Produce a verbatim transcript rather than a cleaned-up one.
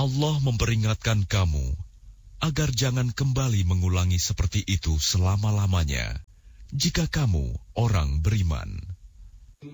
Allah memperingatkan kamu agar jangan kembali mengulangi seperti itu selama-lamanya, jika kamu orang beriman.